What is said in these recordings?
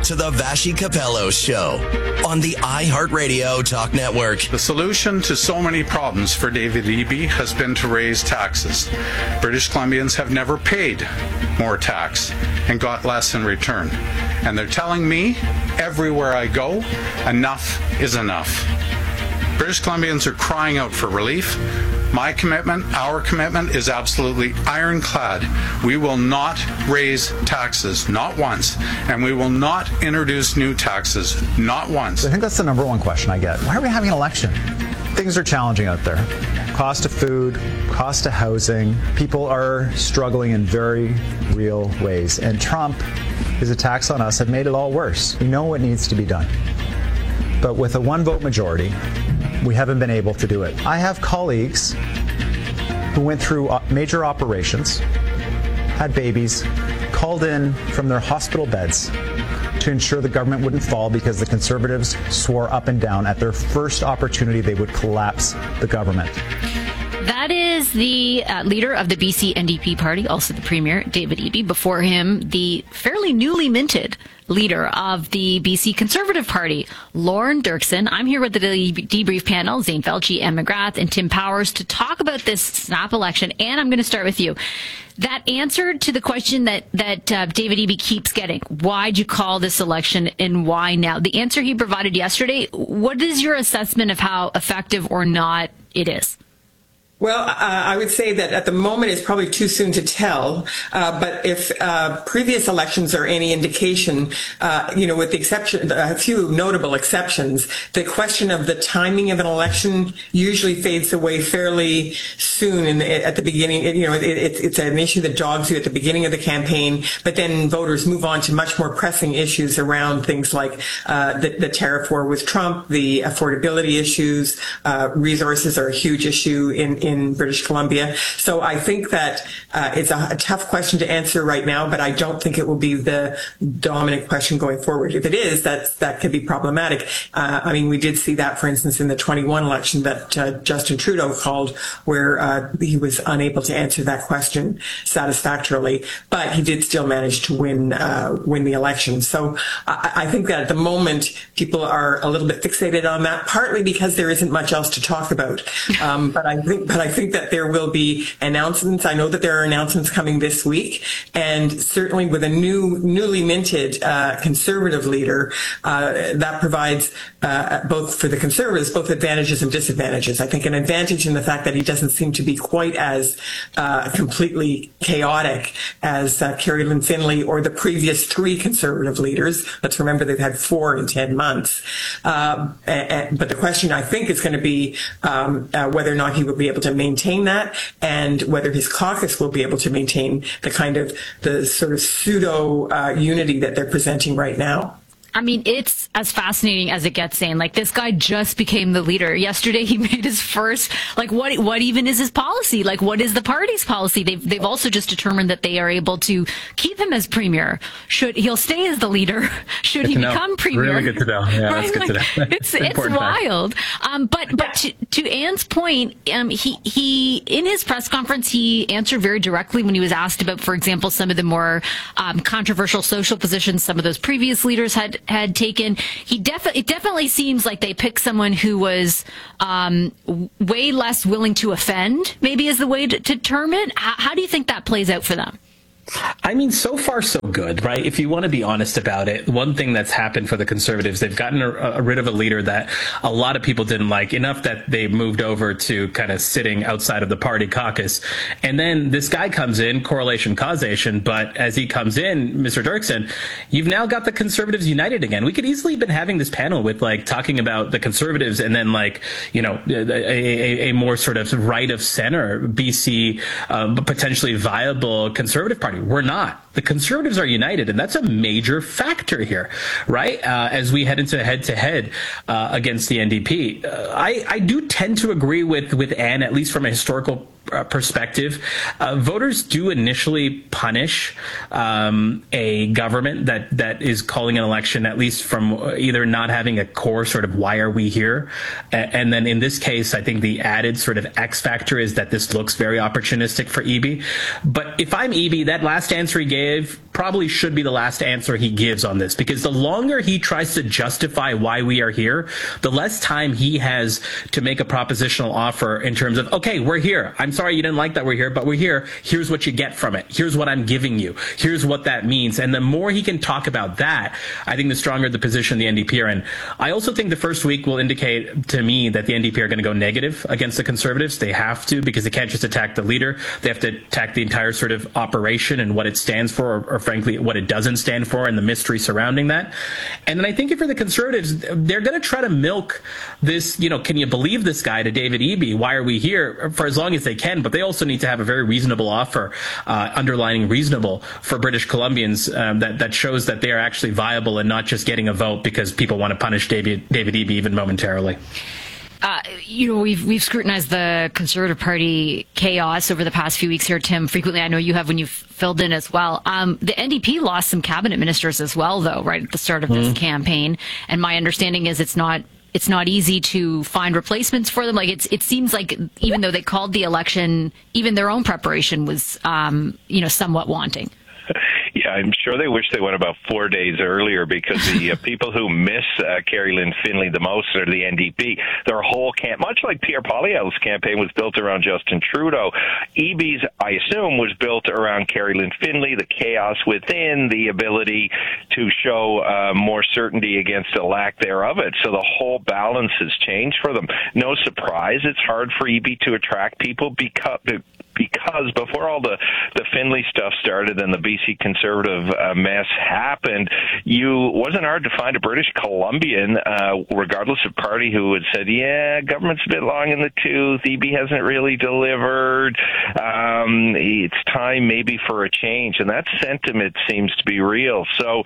to the Vassy Capello Show on the iHeartRadio Talk Network. The solution to so many problems for David Eby has been to raise taxes. British Columbians have never paid more tax and got less in return. And they're telling me everywhere I go, enough is enough. British Columbians are crying out for relief. My commitment, our commitment, is absolutely ironclad. We will not raise taxes, not once, and we will not introduce new taxes, not once. I think that's the number one question I get. Why are we having an election? Things are challenging out there. Cost of food, cost of housing. People are struggling in very real ways. And Trump, his attacks on us have made it all worse. We know what needs to be done. But with a one-vote majority, we haven't been able to do it. I have colleagues who went through major operations, had babies, called in from their hospital beds to ensure the government wouldn't fall because the Conservatives swore up and down at their first opportunity they would collapse the government. That is the leader of the BC NDP party, also the Premier, David Eby. Before him, the fairly newly minted leader of the BC Conservative Party, Lorne Dirksen. I'm here with the debrief panel, Zane Felci, Anne McGrath, and Tim Powers, to talk about this snap election. And I'm going to start with you. That answer to the question that David Eby keeps getting, why'd you call this election and why now? The answer he provided yesterday, what is your assessment of how effective or not it is? Well, I would say that at the moment it's probably too soon to tell. But if previous elections are any indication, with the exception, a few notable exceptions, the question of the timing of an election usually fades away fairly soon. At the beginning, it's an issue that dogs you at the beginning of the campaign, but then voters move on to much more pressing issues around things like the tariff war with Trump, the affordability issues. Resources are a huge issue in British Columbia. So I think that it's a tough question to answer right now, but I don't think it will be the dominant question going forward. If it is, that could be problematic. We did see that, for instance, in the 21 election that Justin Trudeau called, where he was unable to answer that question satisfactorily, but he did still manage to win the election. So I think that at the moment, people are a little bit fixated on that, partly because there isn't much else to talk about. But I think that there will be announcements. I know that there are announcements coming this week, and certainly with a newly minted Conservative leader, that provides both for the Conservatives, both advantages and disadvantages. I think an advantage in the fact that he doesn't seem to be quite as completely chaotic as Kerry Lynn Finlay or the previous three Conservative leaders. Let's remember they've had 4 in 10 months. But the question, I think, is going to be whether or not he will be able to maintain that, and whether his caucus will be able to maintain the sort of pseudo unity that they're presenting right now. I mean, it's as fascinating as it gets, Zane. Like, this guy just became the leader. Yesterday, he made his first, what even is his policy? Like, what is the party's policy? They've also just determined that they are able to keep him as premier. He'll stay as the leader? Should he become premier? Really good to know. Yeah, right? That's good to know. It's wild. But to Anne's point, he in his press conference, he answered very directly when he was asked about, for example, some of the more controversial social positions some of those previous leaders had taken. It definitely seems like they picked someone who was way less willing to offend, maybe is the way to term it. How do you think that plays out for them? I mean, so far so good, right? If you want to be honest about it, one thing that's happened for the Conservatives, they've gotten rid of a leader that a lot of people didn't like, enough that they moved over to kind of sitting outside of the party caucus. And then this guy comes in, correlation causation, but as he comes in, Mr. Dirksen, you've now got the Conservatives united again. We could easily have been having this panel with talking about the Conservatives and then a more sort of right of center BC potentially viable Conservative Party. We're not. The Conservatives are united, and that's a major factor here, right? As we head into head-to-head against the NDP. I do tend to agree with Anne, at least from a historical perspective. Voters do initially punish a government that is calling an election, at least from either not having a core sort of why are we here, and then in this case, I think the added sort of X factor is that this looks very opportunistic for Eby. But if I'm Eby, that last answer he gave probably should be the last answer he gives on this, because the longer he tries to justify why we are here, the less time he has to make a propositional offer in terms of, okay, we're here. I'm sorry you didn't like that we're here, but we're here. Here's what you get from it. Here's what I'm giving you. Here's what that means. And the more he can talk about that, I think the stronger the position the NDP are in. I also think the first week will indicate to me that the NDP are going to go negative against the Conservatives. They have to, because they can't just attack the leader. They have to attack the entire sort of operation and what it stands for, or frankly, what it doesn't stand for, and the mystery surrounding that. And then I think for the Conservatives, they're going to try to milk this, can you believe this guy, to David Eby? Why are we here? For as long as they can, but they also need to have a very reasonable offer, underlining reasonable, for British Columbians that shows that they are actually viable and not just getting a vote because people want to punish David Eby even momentarily. We've scrutinized the Conservative Party chaos over the past few weeks here, Tim. Frequently, I know you have when you've filled in as well. The NDP lost some cabinet ministers as well, though, right at the start of this campaign. And my understanding is it's not easy to find replacements for them. Like it seems like even though they called the election, even their own preparation was, somewhat wanting. Yeah, I'm sure they wish they went about 4 days earlier, because the people who miss Kerry Lynn Finlay the most are the NDP. Their whole camp, much like Pierre Poilievre's campaign was built around Justin Trudeau, Eby's, I assume, was built around Kerry Lynn Finlay, the chaos within, the ability to show more certainty against a lack thereof it. So the whole balance has changed for them. No surprise, it's hard for Eby to attract people because before all the Finlay stuff started and the BC Conservative mess happened, wasn't hard to find a British Columbian, regardless of party, who had said, yeah, government's a bit long in the tooth, Eby hasn't really delivered, it's time maybe for a change, and that sentiment seems to be real. So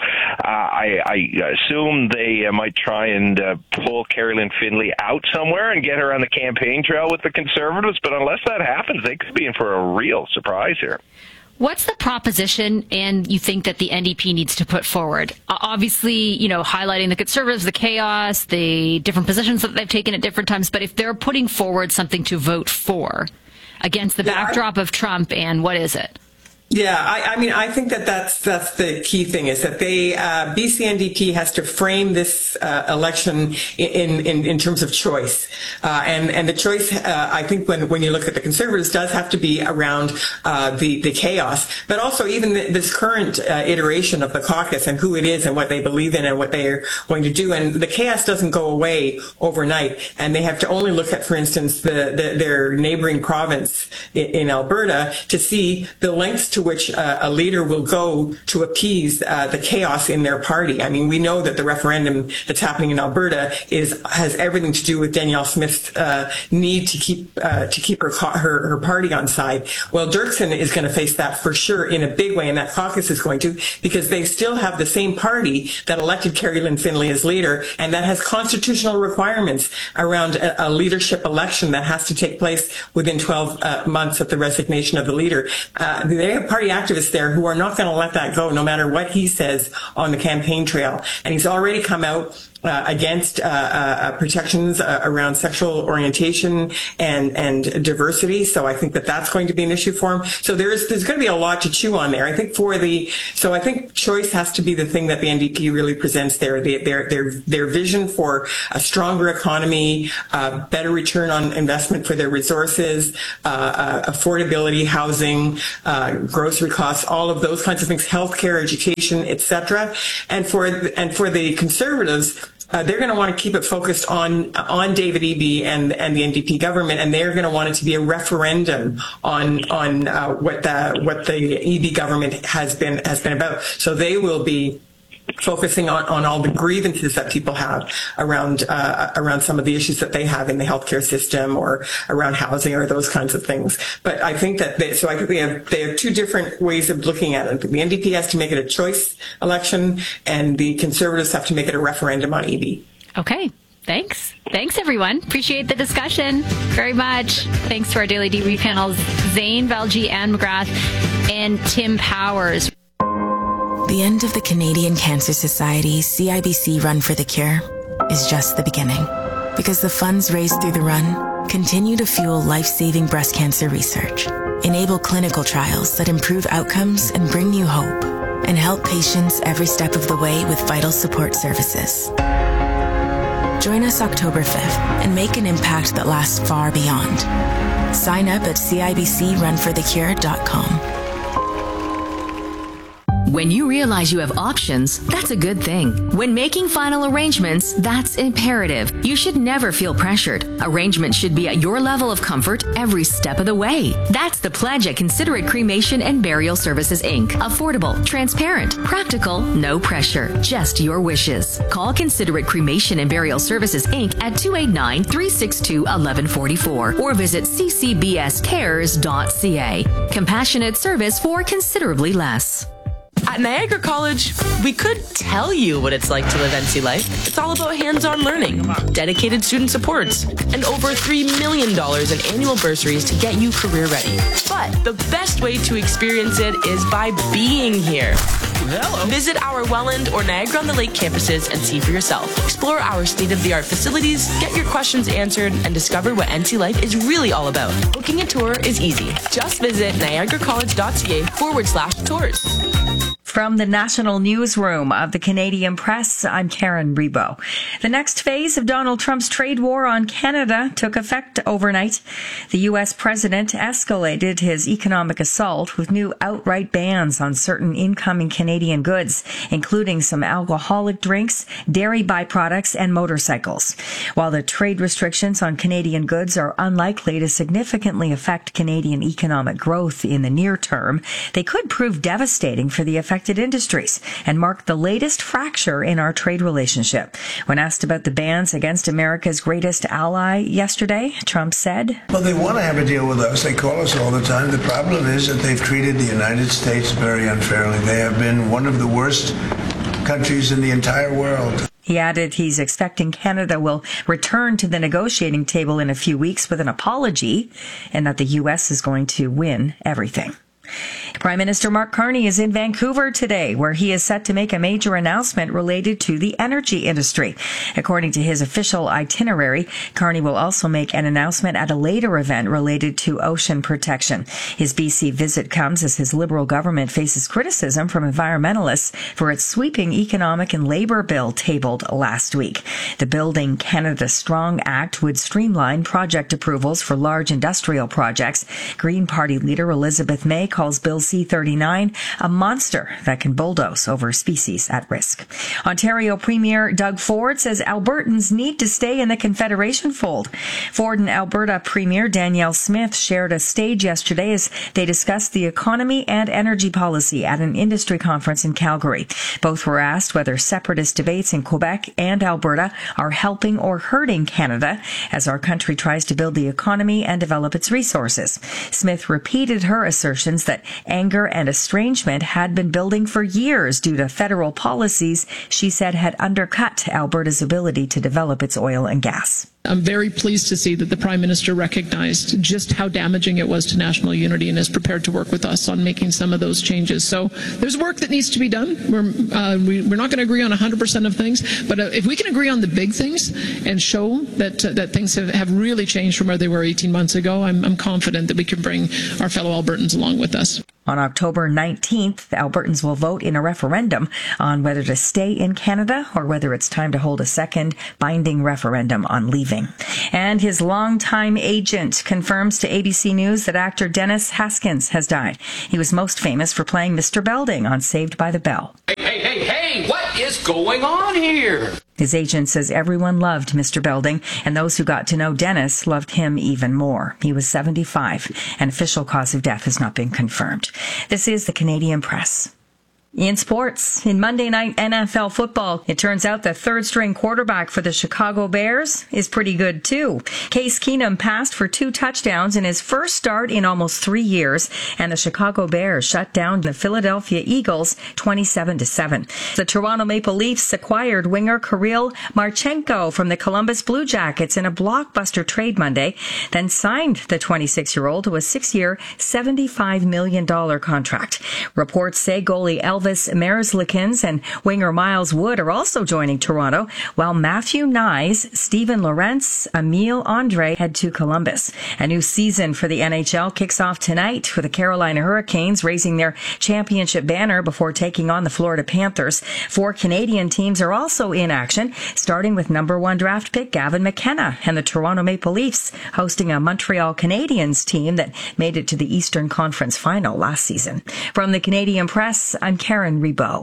I assume they might try and pull Kerry Lynn Finlay out somewhere and get her on the campaign trail with the Conservatives, but unless that happens, they could be in for a real surprise here. What's the proposition and you think that the NDP needs to put forward? Obviously, highlighting the Conservatives, the chaos, the different positions that they've taken at different times. But if they're putting forward something to vote for against the backdrop of Trump, and what is it? Yeah, I think that's the key thing, is that BC NDP has to frame this election in terms of choice, and the choice, I think when you look at the Conservatives, does have to be around the chaos, but also even this current iteration of the caucus and who it is and what they believe in and what they're going to do. And the chaos doesn't go away overnight, and they have to only look at, for instance, their neighboring province in Alberta to see the lengths to which a leader will go to appease the chaos in their party. I mean, we know that the referendum that's happening in Alberta has everything to do with Danielle Smith's need to keep her party on side. Well, Dirksen is going to face that for sure in a big way, and that caucus is going to, because they still have the same party that elected Kerry Lynn Finlay as leader, and that has constitutional requirements around a leadership election that has to take place within 12 months of the resignation of the leader. They have party activists there who are not going to let that go, no matter what he says on the campaign trail. And he's already come out against protections around sexual orientation and diversity. So I think that's going to be an issue for him. So there's going to be a lot to chew on there. I think I think choice has to be the thing that the NDP really presents there. Their vision for a stronger economy, better return on investment for their resources, affordability, housing, grocery costs, all of those kinds of things, healthcare, education, etc. And for the Conservatives, they're going to want to keep it focused on David Eby and the NDP government, and they're going to want it to be a referendum on what the Eby government has been about. So they will be focusing on all the grievances that people have around some of the issues that they have in the healthcare system or around housing or those kinds of things. But I think that they have two different ways of looking at it. The NDP has to make it a choice election, and the Conservatives have to make it a referendum on Eby. Okay. Thanks, everyone. Appreciate the discussion very much. Thanks to our Daily Debrief panels, Zane, Valji, Anne McGrath, and Tim Powers. The end of the Canadian Cancer Society's CIBC Run for the Cure is just the beginning, because the funds raised through the run continue to fuel life-saving breast cancer research, enable clinical trials that improve outcomes and bring you hope. and help patients every step of the way with vital support services. Join us October 5th and make an impact that lasts far beyond. Sign up at CIBCRunforthecure.com. When you realize you have options, that's a good thing. When making final arrangements, that's imperative. You should never feel pressured. Arrangements should be at your level of comfort every step of the way. That's the pledge at Considerate Cremation and Burial Services, Inc. Affordable, transparent, practical, no pressure, just your wishes. Call Considerate Cremation and Burial Services, Inc. at 289-362-1144 or visit ccbscares.ca. Compassionate service for considerably less. At Niagara College, we could tell you what it's like to live NC life. It's all about hands-on learning, dedicated student supports, and over $3 million in annual bursaries to get you career ready. But the best way to experience it is by being here. Hello. Visit our Welland or Niagara-on-the-Lake campuses and see for yourself. Explore our state-of-the-art facilities, get your questions answered, and discover what NC life is really all about. Booking a tour is easy. Just visit niagaracollege.ca/tours. From the National Newsroom of the Canadian Press, I'm Karen Rebo. The next phase of Donald Trump's trade war on Canada took effect overnight. The U.S. president escalated his economic assault with new outright bans on certain incoming Canadian goods, including some alcoholic drinks, dairy byproducts, and motorcycles. While the trade restrictions on Canadian goods are unlikely to significantly affect Canadian economic growth in the near term, they could prove devastating for the affected industries and mark the latest fracture in our trade relationship. When asked about the bans against America's greatest ally yesterday, Trump said, "Well, they want to have a deal with us. They call us all the time. The problem is that they've treated the United States very unfairly. They have been one of the worst countries in the entire world." He added he's expecting Canada will return to the negotiating table in a few weeks with an apology and that the U.S. is going to win everything. Prime Minister Mark Carney is in Vancouver today, where he is set to make a major announcement related to the energy industry. According to his official itinerary, Carney will also make an announcement at a later event related to ocean protection. His BC visit comes as his Liberal government faces criticism from environmentalists for its sweeping economic and labour bill tabled last week. The Building Canada Strong Act would streamline project approvals for large industrial projects. Green Party leader Elizabeth May calls Bill C-39 a monster that can bulldoze over species at risk. Ontario Premier Doug Ford says Albertans need to stay in the Confederation fold. Ford and Alberta Premier Danielle Smith shared a stage yesterday as they discussed the economy and energy policy at an industry conference in Calgary. Both were asked whether separatist debates in Quebec and Alberta are helping or hurting Canada as our country tries to build the economy and develop its resources. Smith repeated her assertions that anger and estrangement had been building for years due to federal policies she said had undercut Alberta's ability to develop its oil and gas. I'm very pleased to see that the Prime Minister recognized just how damaging it was to national unity and is prepared to work with us on making some of those changes. So there's work that needs to be done. We're not going to agree on 100% of things, but if we can agree on the big things and show that things have really changed from where they were 18 months ago, I'm confident that we can bring our fellow Albertans along with us. On October 19th, Albertans will vote in a referendum on whether to stay in Canada or whether it's time to hold a second binding referendum on leaving. And his longtime agent confirms to ABC News that actor Dennis Haskins has died. He was most famous for playing Mr. Belding on Saved by the Bell. Hey, what is going on here? His agent says everyone loved Mr. Belding, and those who got to know Dennis loved him even more. He was 75, and official cause of death has not been confirmed. This is the Canadian Press. In sports, in Monday night NFL football, it turns out the third-string quarterback for the Chicago Bears is pretty good, too. Case Keenum passed for 2 touchdowns in his first start in almost 3 years, and the Chicago Bears shut down the Philadelphia Eagles 27-7. The Toronto Maple Leafs acquired winger Kirill Marchenko from the Columbus Blue Jackets in a blockbuster trade Monday, then signed the 26-year-old to a 6-year, $75 million contract. Reports say goalie Elvis Merzlikins and winger Miles Wood are also joining Toronto, while Matthew Nyes, Steven Lorentz, Emile Andre head to Columbus. A new season for the NHL kicks off tonight with the Carolina Hurricanes raising their championship banner before taking on the Florida Panthers. 4 Canadian teams are also in action, starting with number 1 draft pick Gavin McKenna and the Toronto Maple Leafs hosting a Montreal Canadiens team that made it to the Eastern Conference Final last season. From the Canadian Press, I'm Karen Rebow.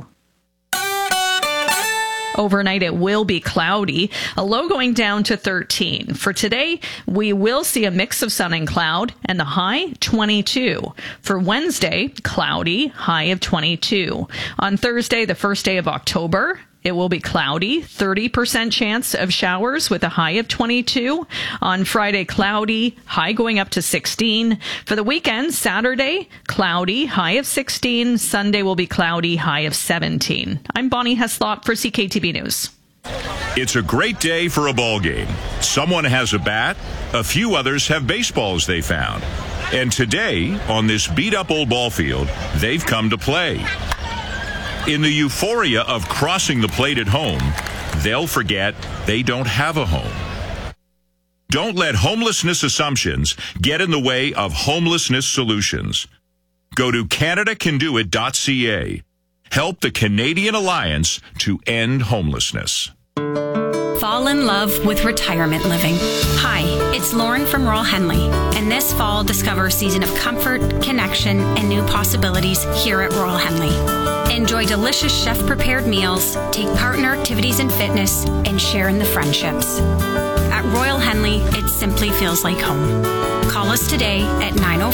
Overnight, it will be cloudy, a low going down to 13. For today, we will see a mix of sun and cloud, and the high, 22. For Wednesday, cloudy, high of 22. On Thursday, the first day of October, it will be cloudy, 30% chance of showers with a high of 22. On Friday, cloudy, high going up to 16. For the weekend, Saturday, cloudy, high of 16. Sunday will be cloudy, high of 17. I'm Bonnie Heslop for CKTB News. It's a great day for a ball game. Someone has a bat, a few others have baseballs they found. And today, on this beat-up old ball field, they've come to play. In the euphoria of crossing the plate at home, they'll forget they don't have a home. Don't let homelessness assumptions get in the way of homelessness solutions. Go to CanadaCanDoIt.ca. Help the Canadian Alliance to end homelessness. Fall in love with retirement living. Hi, it's Lauren from Royal Henley, and this fall discover a season of comfort, connection, and new possibilities here at Royal Henley. Enjoy delicious chef-prepared meals, take part in our activities and fitness, and share in the friendships. At Royal Henley, it simply feels like home. Call us today at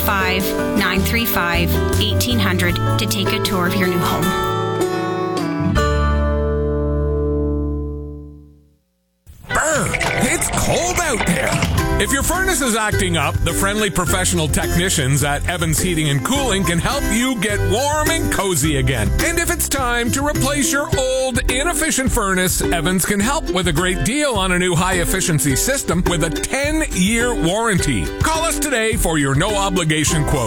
905-935-1800 to take a tour of your new home. It's cold out there. If your furnace is acting up, the friendly professional technicians at Evans Heating and Cooling can help you get warm and cozy again. And if it's time to replace your old, inefficient furnace, Evans can help with a great deal on a new high-efficiency system with a 10-year warranty. Call us today for your no-obligation quote.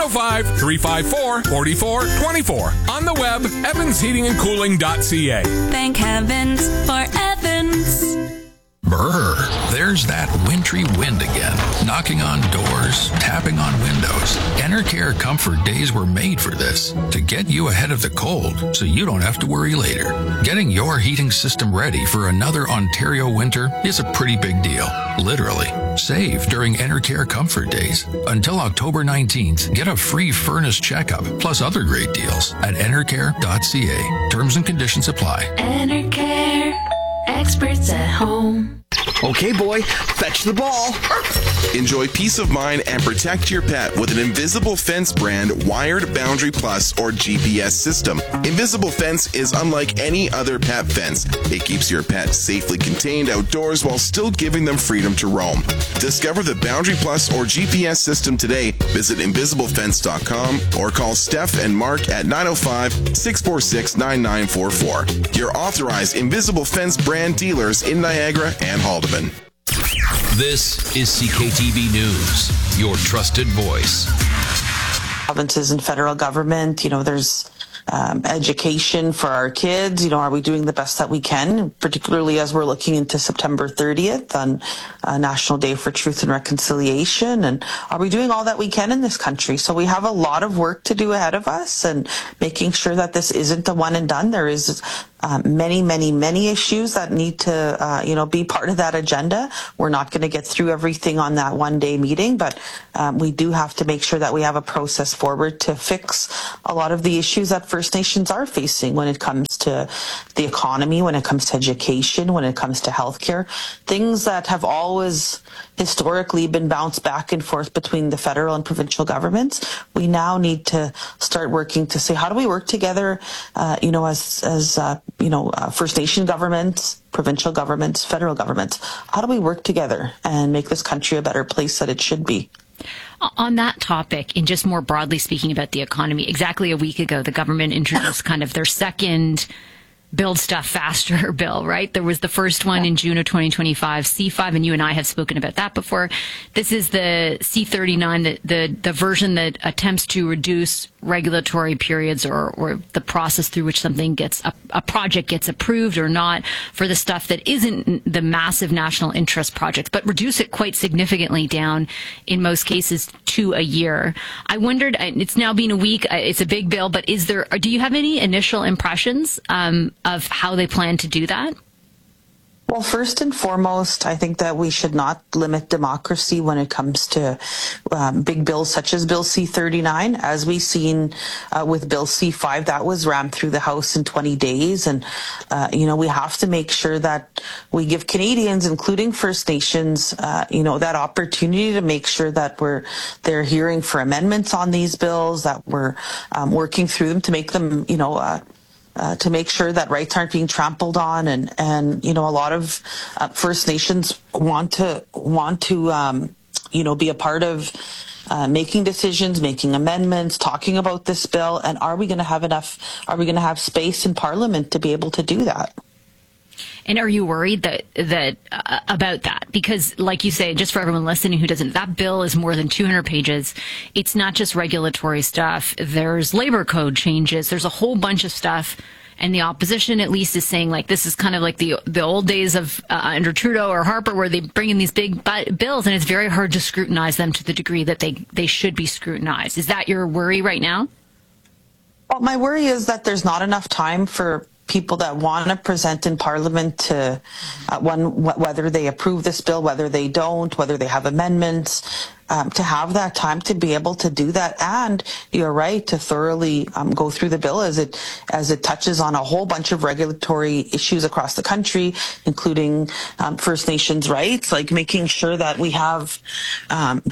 905-354-4424. On the web, evansheatingandcooling.ca. Thank heavens for Evans. Brr, there's that wintry wind again, knocking on doors, tapping on windows. Enercare Comfort Days were made for this, to get you ahead of the cold so you don't have to worry later. Getting your heating system ready for another Ontario winter is a pretty big deal, literally. Save during Enercare Comfort Days. Until October 19th, get a free furnace checkup, plus other great deals at enercare.ca. Terms and conditions apply. Enercare, experts at home. Okay, boy, fetch the ball. Enjoy peace of mind and protect your pet with an Invisible Fence brand wired Boundary Plus or GPS system. Invisible Fence is unlike any other pet fence. It keeps your pet safely contained outdoors while still giving them freedom to roam. Discover the Boundary Plus or GPS system today. Visit invisiblefence.com or call Steph and Mark at 905-646-9944. Your authorized Invisible Fence brand dealers in Niagara and Haldeman. This is CKTB News, your trusted voice. Provinces and federal government, there's education for our kids. Are we doing the best that we can, particularly as we're looking into September 30th on National Day for Truth and Reconciliation? And are we doing all that we can in this country? So we have a lot of work to do ahead of us and making sure that this isn't a one and done. There is many issues that need to, be part of that agenda. We're not going to get through everything on that one-day meeting, but we do have to make sure that we have a process forward to fix a lot of the issues that First Nations are facing when it comes to the economy, when it comes to education, when it comes to healthcare, things that have always historically been bounced back and forth between the federal and provincial governments. We now need to start working to say, how do we work together, as First Nation governments, provincial governments, federal governments? How do we work together and make this country a better place that it should be? On that topic, and just more broadly speaking about the economy, exactly a week ago, the government introduced kind of their second Build Stuff Faster bill, right? There was the first one in June of 2025, C5, and you and I have spoken about that before. This is the C39, the version that attempts to reduce regulatory periods or the process through which something a project gets approved or not for the stuff that isn't the massive national interest projects, but reduce it quite significantly down in most cases to a year. I wondered, it's now been a week, it's a big bill, but do you have any initial impressions of how they plan to do that? Well, first and foremost, I think that we should not limit democracy when it comes to big bills such as Bill C-39. As we've seen with Bill C-5, that was rammed through the House in 20 days. And, we have to make sure that we give Canadians, including First Nations, that opportunity to make sure that they're hearing for amendments on these bills, that we're working through them to make them, to make sure that rights aren't being trampled on, and a lot of First Nations want to be a part of making decisions, making amendments, talking about this bill. And are we going to have space in Parliament to be able to do that? And are you worried that about that? Because, like you say, just for everyone listening who doesn't, that bill is more than 200 pages. It's not just regulatory stuff. There's labor code changes. There's a whole bunch of stuff. And the opposition, at least, is saying, like, this is kind of like the old days of under Trudeau or Harper, where they bring in these big bills, and it's very hard to scrutinize them to the degree that they should be scrutinized. Is that your worry right now? Well, my worry is that there's not enough time for people that want to present in Parliament to whether they approve this bill, whether they don't, whether they have amendments, to have that time to be able to do that. And you're right, to thoroughly go through the bill as it touches on a whole bunch of regulatory issues across the country, including First Nations rights, like making sure that we have time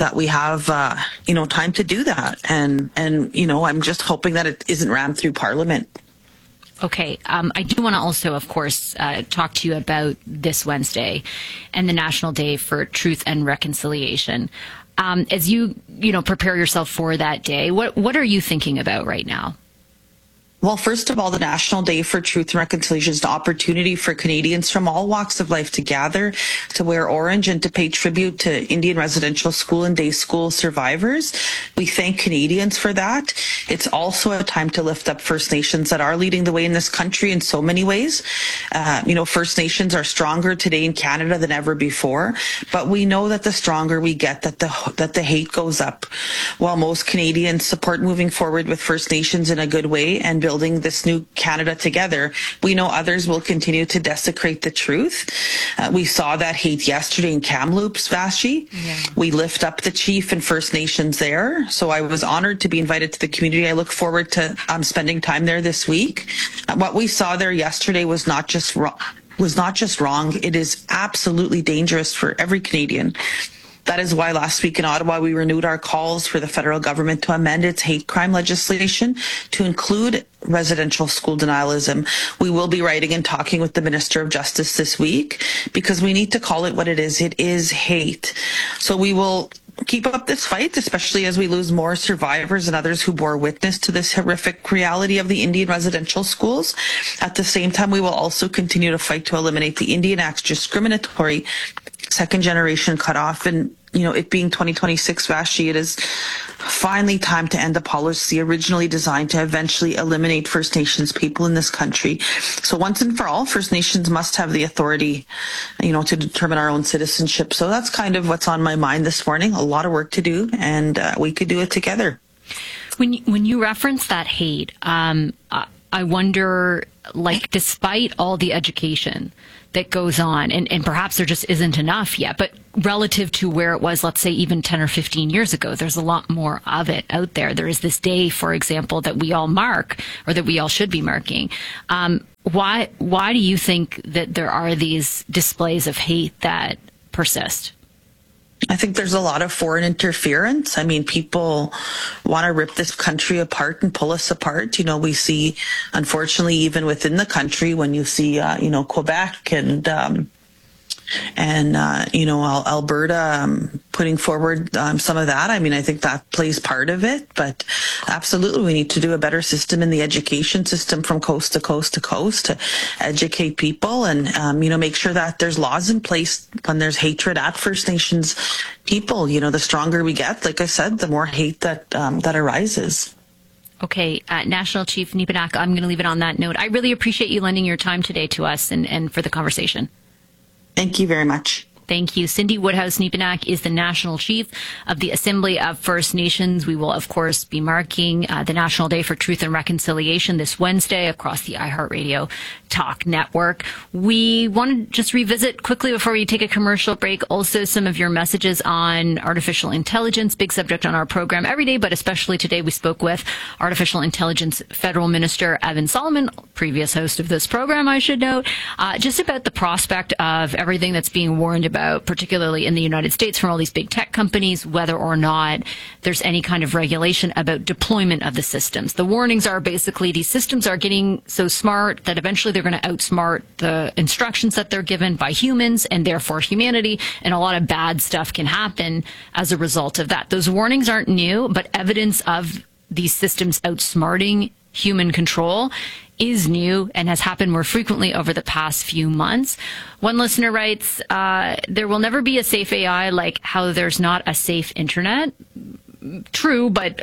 to do that. And I'm just hoping that it isn't rammed through Parliament. Okay. I do want to also, of course, talk to you about this Wednesday and the National Day for Truth and Reconciliation. As you prepare yourself for that day, what are you thinking about right now? Well, first of all, the National Day for Truth and Reconciliation is an opportunity for Canadians from all walks of life to gather, to wear orange, and to pay tribute to Indian residential school and day school survivors. We thank Canadians for that. It's also a time to lift up First Nations that are leading the way in this country in so many ways. First Nations are stronger today in Canada than ever before, but we know that the stronger we get, that the hate goes up. While most Canadians support moving forward with First Nations in a good way and building this new Canada together, we know others will continue to desecrate the truth. We saw that hate yesterday in Kamloops, Vashi. Yeah. We lift up the chief and First Nations there. So I was honored to be invited to the community. I look forward to spending time there this week. What we saw there yesterday was not just wrong. It is absolutely dangerous for every Canadian. That is why last week in Ottawa, we renewed our calls for the federal government to amend its hate crime legislation to include residential school denialism. We will be writing and talking with the Minister of Justice this week because we need to call it what it is. It is hate. So we will keep up this fight, especially as we lose more survivors and others who bore witness to this horrific reality of the Indian residential schools. At the same time, we will also continue to fight to eliminate the Indian Act's discriminatory second generation cutoff. And it being 2026, Vashi, it is finally time to end a policy originally designed to eventually eliminate First Nations people in this country. So once and for all, First Nations must have the authority, to determine our own citizenship. So that's kind of what's on my mind this morning. A lot of work to do, and we could do it together. When you reference that hate, I wonder, despite all the education that goes on, and perhaps there just isn't enough yet, but relative to where it was, let's say, even 10 or 15 years ago, there's a lot more of it out there. There is this day, for example, that we all mark, or that we all should be marking. Why do you think that there are these displays of hate that persist? I think there's a lot of foreign interference. I mean, people want to rip this country apart and pull us apart. We see, unfortunately, even within the country, when you see, Quebec and Alberta putting forward some of that. I mean, I think that plays part of it, but absolutely we need to do a better system in the education system from coast to coast to coast to educate people and, make sure that there's laws in place when there's hatred at First Nations people. The stronger we get, like I said, the more hate that arises. Okay, National Chief Nepinak, I'm going to leave it on that note. I really appreciate you lending your time today to us and for the conversation. Thank you very much. Thank you. Cindy Woodhouse-Nepinak is the National Chief of the Assembly of First Nations. We will, of course, be marking the National Day for Truth and Reconciliation this Wednesday across the iHeartRadio Talk Network. We want to just revisit quickly before we take a commercial break also some of your messages on artificial intelligence, big subject on our program every day, but especially today we spoke with Artificial Intelligence Federal Minister Evan Solomon, previous host of this program, I should note, just about the prospect of everything that's being warned about, particularly in the United States from all these big tech companies, whether or not there's any kind of regulation about deployment of the systems. The warnings are basically these systems are getting so smart that eventually they're going to outsmart the instructions that they're given by humans and therefore humanity, and a lot of bad stuff can happen as a result of that. Those warnings aren't new, but evidence of these systems outsmarting human control is new and has happened more frequently over the past few months. One listener writes, there will never be a safe AI like how there's not a safe internet. True, but,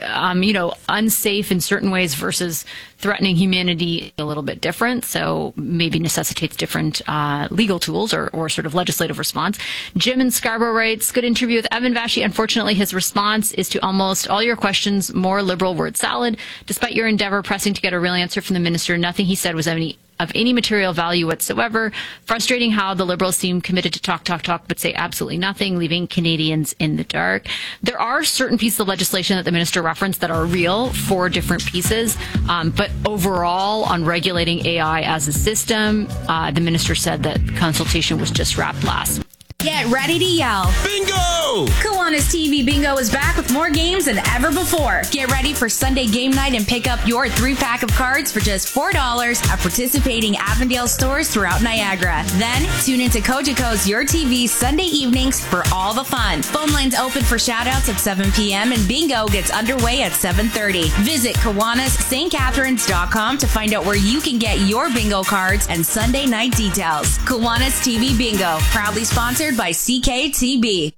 unsafe in certain ways versus threatening humanity a little bit different. So maybe necessitates different legal tools or sort of legislative response. Jim in Scarborough writes, good interview with Evan Vashi. Unfortunately, his response is to almost all your questions more liberal word salad. Despite your endeavor pressing to get a real answer from the minister, nothing he said was of any material value whatsoever. Frustrating how the Liberals seem committed to talk, but say absolutely nothing, leaving Canadians in the dark. There are certain pieces of legislation that the minister referenced that are real, 4 different pieces. But overall, on regulating AI as a system, the minister said that consultation was just wrapped last. Get ready to yell. Bingo! Kiwanis TV Bingo is back with more games than ever before. Get ready for Sunday game night and pick up your 3-pack of cards for just $4 at participating Avondale stores throughout Niagara. Then, tune into Cogeco's Your TV Sunday evenings for all the fun. Phone lines open for shoutouts at 7 p.m. and Bingo gets underway at 7:30. Visit KiwanisSt.Catharines.com to find out where you can get your bingo cards and Sunday night details. Kiwanis TV Bingo, proudly sponsored by CKTB.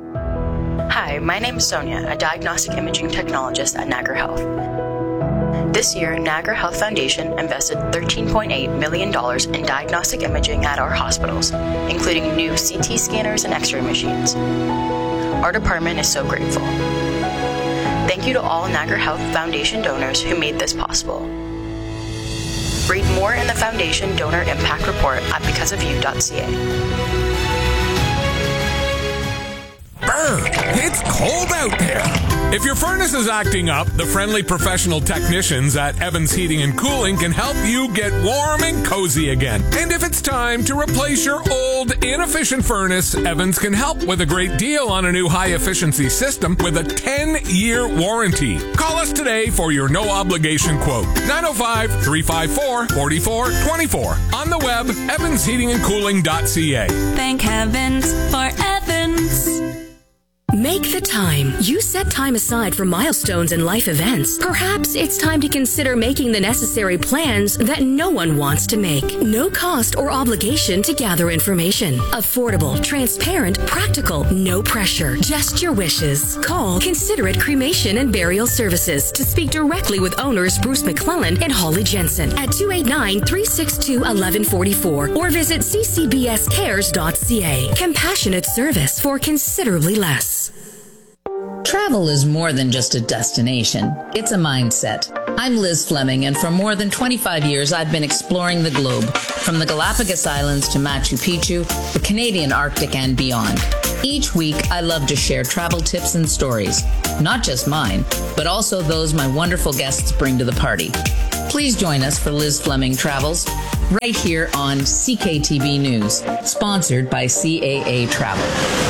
Hi, my name is Sonia, a diagnostic imaging technologist at Niagara Health. This year, Niagara Health Foundation invested $13.8 million in diagnostic imaging at our hospitals, including new CT scanners and X-ray machines. Our department is so grateful. Thank you to all Niagara Health Foundation donors who made this possible. Read more in the Foundation Donor Impact Report at becauseofyou.ca. It's cold out there. If your furnace is acting up, the friendly professional technicians at Evans Heating and Cooling can help you get warm and cozy again. And if it's time to replace your old, inefficient furnace, Evans can help with a great deal on a new high-efficiency system with a 10-year warranty. Call us today for your no-obligation quote. 905-354-4424. On the web, evansheatingandcooling.ca. Thank heavens for Evans. Make the time. You set time aside for milestones and life events. Perhaps it's time to consider making the necessary plans that no one wants to make. No cost or obligation to gather information. Affordable, transparent, practical, no pressure. Just your wishes. Call Considerate Cremation and Burial Services to speak directly with owners Bruce McClellan and Holly Jensen at 289-362-1144 or visit ccbscares.ca. Compassionate service for considerably less. Travel is more than just a destination. It's a mindset. I'm Liz Fleming, and for more than 25 years, I've been exploring the globe, from the Galapagos Islands to Machu Picchu, the Canadian Arctic, and beyond. Each week, I love to share travel tips and stories, not just mine, but also those my wonderful guests bring to the party. Please join us for Liz Fleming Travels, right here on CKTB News, sponsored by CAA Travel.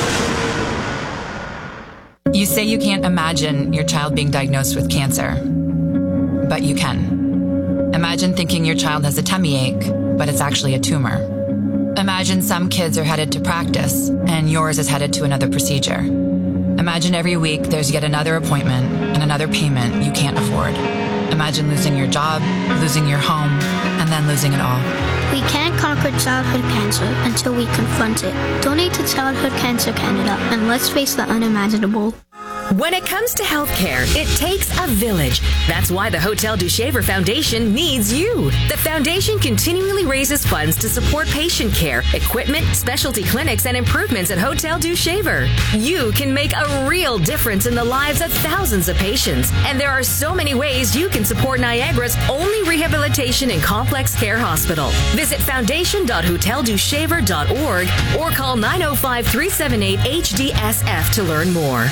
You say you can't imagine your child being diagnosed with cancer, but you can. Imagine thinking your child has a tummy ache, but it's actually a tumor. Imagine some kids are headed to practice, and yours is headed to another procedure. Imagine every week there's yet another appointment and another payment you can't afford. Imagine losing your job, losing your home, and then losing it all. We can't conquer childhood cancer until we confront it. Donate to Childhood Cancer Canada, and let's face the unimaginable. When it comes to healthcare, it takes a village. That's why the Hotel du Shaver Foundation needs you. The foundation continually raises funds to support patient care, equipment, specialty clinics, and improvements at Hotel du Shaver. You can make a real difference in the lives of thousands of patients, and there are so many ways you can support Niagara's only rehabilitation and complex care hospital. Visit foundation.hoteldushaver.org or call 905-378-HDSF to learn more.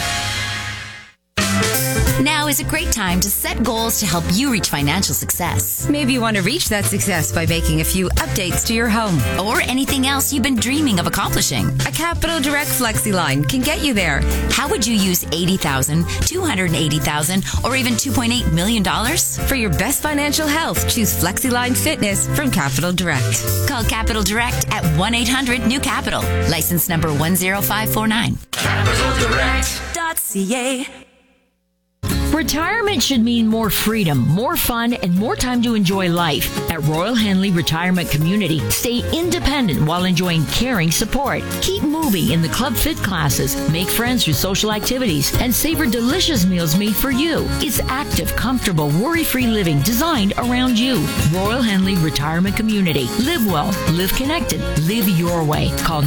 Now is a great time to set goals to help you reach financial success. Maybe you want to reach that success by making a few updates to your home or anything else you've been dreaming of accomplishing. A Capital Direct FlexiLine can get you there. How would you use $80,000, $280,000, or even $2.8 million? For your best financial health, choose FlexiLine Fitness from Capital Direct. Call Capital Direct at 1-800-NEW-CAPITAL. License number 10549. CapitalDirect.ca. Retirement should mean more freedom, more fun, and more time to enjoy life. At Royal Henley Retirement Community, stay independent while enjoying caring support. Keep moving in the Club Fit classes, make friends through social activities, and savor delicious meals made for you. It's active, comfortable, worry-free living designed around you. Royal Henley Retirement Community. Live well, live connected, live your way. Call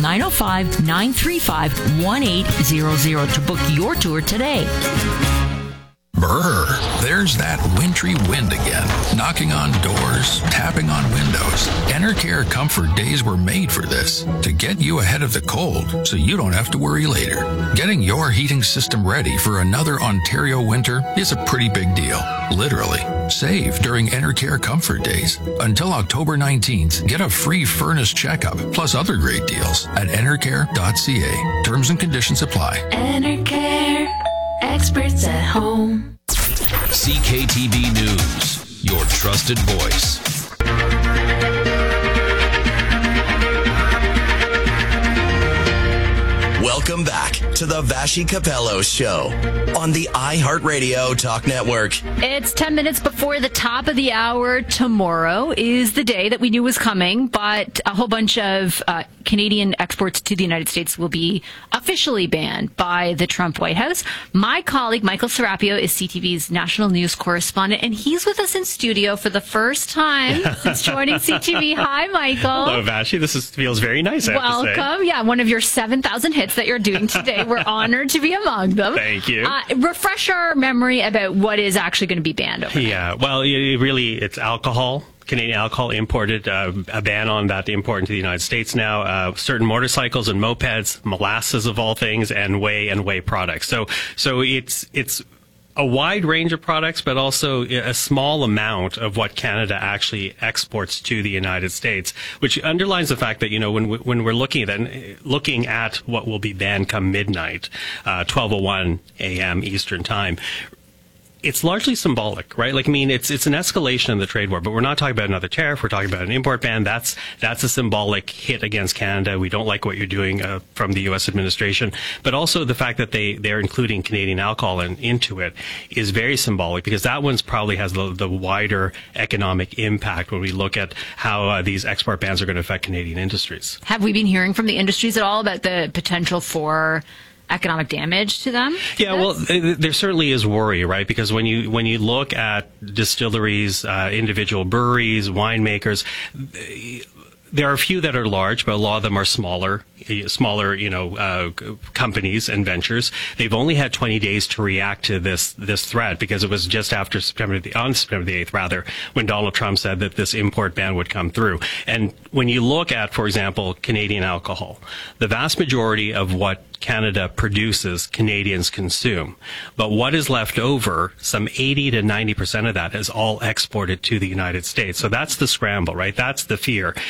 905-935-1800 to book your tour today. Brr, there's that wintry wind again, knocking on doors, tapping on windows. Enercare Comfort Days were made for this, to get you ahead of the cold so you don't have to worry later. Getting your heating system ready for another Ontario winter is a pretty big deal, literally. Save during Enercare Comfort Days. Until October 19th, get a free furnace checkup, plus other great deals at enercare.ca. Terms and conditions apply. Enercare, experts at home. CKTB News, your trusted voice. Welcome back to the Vashi Capello Show on the iHeartRadio Talk Network. It's 10 minutes before the top of the hour. Tomorrow is the day that we knew was coming, but a whole bunch of Canadian exports to the United States will be officially banned by the Trump White House. My colleague, Michael Serapio, is CTV's national news correspondent, and he's with us in studio for the first time since joining CTV. Hi, Michael. Hello, Vashi. This feels very nice, I have to say. Welcome. Yeah, one of your 7,000 hits that you're doing today. We're honored to be among them. Thank you. Refresh our memory about what is actually going to be banned over there. Yeah, well, it's alcohol. Canadian alcohol imported, a ban on that import into the United States now, certain motorcycles and mopeds, molasses of all things, and whey products. So it's a wide range of products, but also a small amount of what Canada actually exports to the United States, which underlines the fact that, when we're looking at what will be banned come midnight, 12:01 a.m. Eastern time, it's largely symbolic, right? It's an escalation in the trade war, but we're not talking about another tariff. We're talking about an import ban. That's a symbolic hit against Canada. We don't like what you're doing from the U.S. administration, but also the fact that they're including Canadian alcohol into it is very symbolic, because that one's probably has the wider economic impact when we look at how these export bans are going to affect Canadian industries. Have we been hearing from the industries at all about the potential for economic damage to them? Yeah, well, there certainly is worry, right? Because when you look at distilleries, individual breweries, winemakers, there are a few that are large, but a lot of them are smaller, companies and ventures. They've only had 20 days to react to this threat, because it was just after September the 8th, when Donald Trump said that this import ban would come through. And when you look at, for example, Canadian alcohol, the vast majority of what Canada produces, Canadians consume. But what is left over, some 80 to 90% of that is all exported to the United States. So that's the scramble, right? That's the fear.